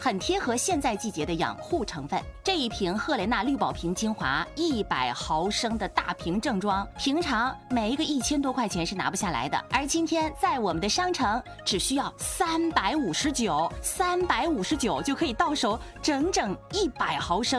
很贴合现在季节的养护成分。这一瓶赫莲娜绿宝瓶精华100毫升的大瓶正装，平常每一个1000多块钱是拿不下来的，而今天在我们的商城只需要359就可以到手整整100毫升。